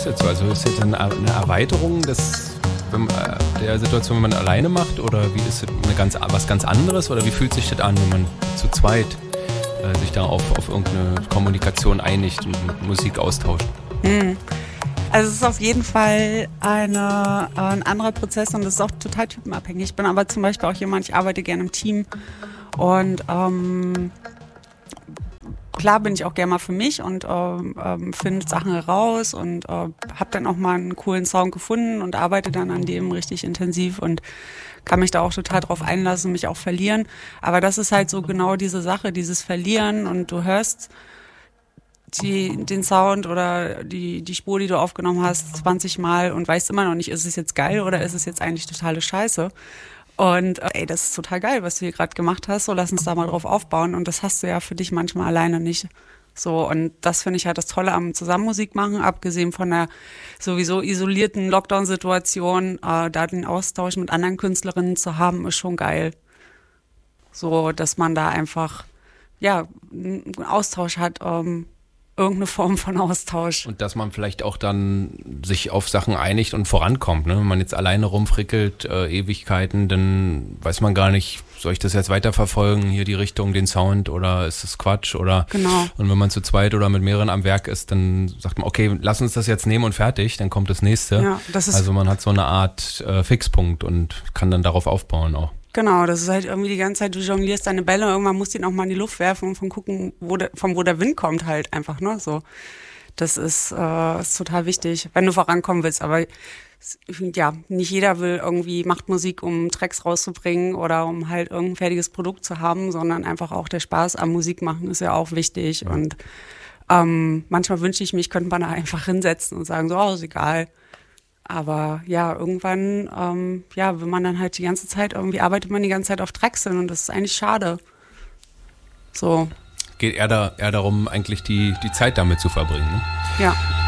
ist jetzt so? Also ist jetzt eine Erweiterung der Situation, wenn man alleine macht? Oder wie ist es was ganz anderes? Oder wie fühlt sich das an, wenn man zu zweit sich da auf irgendeine Kommunikation einigt und Musik austauscht? Also es ist auf jeden Fall ein anderer Prozess und es ist auch total typenabhängig. Ich bin aber zum Beispiel auch jemand, ich arbeite gerne im Team und klar bin ich auch gerne mal für mich und finde Sachen heraus und habe dann auch mal einen coolen Sound gefunden und arbeite dann an dem richtig intensiv und kann mich da auch total drauf einlassen, mich auch verlieren. Aber das ist halt so genau diese Sache, dieses Verlieren und du hörst den Sound oder die Spur, die du aufgenommen hast, 20 Mal und weißt immer noch nicht, ist es jetzt geil oder ist es jetzt eigentlich totale Scheiße. Und das ist total geil, was du hier gerade gemacht hast, so lass uns da mal drauf aufbauen und das hast du ja für dich manchmal alleine nicht. So, und das finde ich halt das Tolle am Zusammenmusik machen, abgesehen von der sowieso isolierten Lockdown-Situation, da den Austausch mit anderen Künstlerinnen zu haben, ist schon geil. So, dass man da einfach, ja, einen Austausch hat, irgendeine Form von Austausch. Und dass man vielleicht auch dann sich auf Sachen einigt und vorankommt. Ne? Wenn man jetzt alleine rumfrickelt, Ewigkeiten, dann weiß man gar nicht, soll ich das jetzt weiterverfolgen, hier die Richtung, den Sound oder ist das Quatsch? Oder genau. Und wenn man zu zweit oder mit mehreren am Werk ist, dann sagt man, okay, lass uns das jetzt nehmen und fertig, dann kommt das nächste. Ja, das ist also man hat so eine Art Fixpunkt und kann dann darauf aufbauen auch. Genau, das ist halt irgendwie die ganze Zeit, du jonglierst deine Bälle, irgendwann musst du ihn auch mal in die Luft werfen und von gucken, wo der Wind kommt halt einfach, ne, so. Das ist total wichtig, wenn du vorankommen willst, aber ja, nicht jeder macht Musik, um Tracks rauszubringen oder um halt irgendein fertiges Produkt zu haben, sondern einfach auch der Spaß am Musik machen ist ja auch wichtig Ja. und manchmal wünsche ich mich, könnte man da einfach hinsetzen und sagen, so, ist egal. Aber ja, irgendwann, wenn man dann halt die ganze Zeit, arbeitet man die ganze Zeit auf Tracks hin und das ist eigentlich schade. So. Geht eher darum, eigentlich die Zeit damit zu verbringen. Ne? Ja.